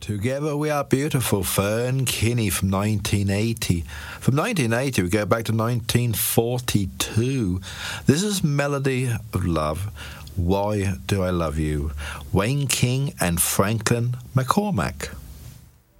Together We Are Beautiful, Fern Kinney from 1980. From 1980, we go back to 1942. This is Melody of Love, Why Do I Love You? Wayne King and Franklin McCormack.